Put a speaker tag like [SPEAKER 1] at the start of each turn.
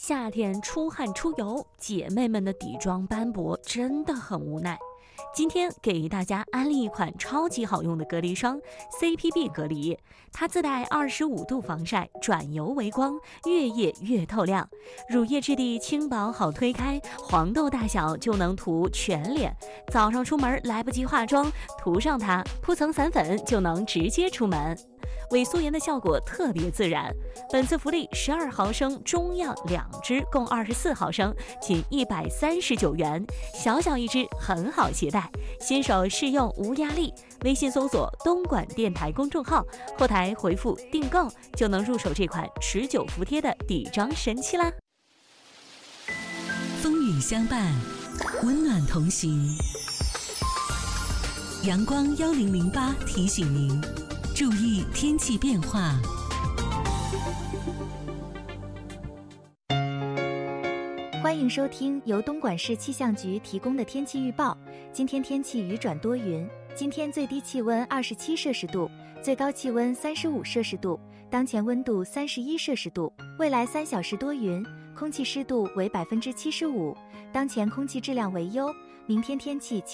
[SPEAKER 1] 夏天出汗出油，姐妹们的底妆斑驳真的很无奈。今天给大家安利一款超级好用的隔离霜 CPB 隔离，它自带25度防晒，转油为光，越液越透亮，乳液质地轻薄好推开，黄豆大小就能涂全脸。早上出门来不及化妆，涂上它，铺层散粉就能直接出门。伪素颜的效果特别自然。本次福利12毫升中样2支，共24毫升，仅139元，小小一支，很好携带。新手试用无压力，微信搜索东莞电台公众号，后台回复订购就能入手这款持久服帖的底妆神器啦。
[SPEAKER 2] 风雨相伴，温暖同行。阳光1008提醒您，注意天气变化。
[SPEAKER 3] 欢迎收听由东莞市气象局提供的天气预报。今天天气雨转多云，今天最低气温27摄氏度，最高气温35摄氏度，当前温度31摄氏度。未来3小时多云，空气湿度为75%，当前空气质量为优。明天天气